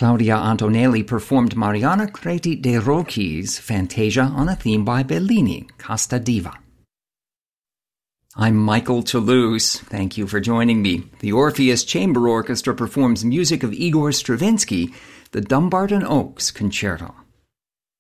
Claudia Antonelli performed Mariana Creti de' Rocchi's Fantasia on a theme by Bellini, Casta Diva. I'm Michael Toulouse. Thank you for joining me. The Orpheus Chamber Orchestra performs music of Igor Stravinsky, the Dumbarton Oaks Concerto.